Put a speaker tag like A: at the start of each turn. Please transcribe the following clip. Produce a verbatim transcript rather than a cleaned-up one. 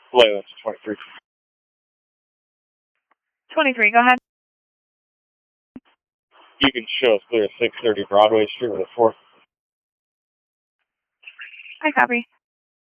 A: Leyland's twenty-three.
B: twenty-three, go ahead.
A: You can show us clear at six thirty Broadway Street with a four.
B: I copy.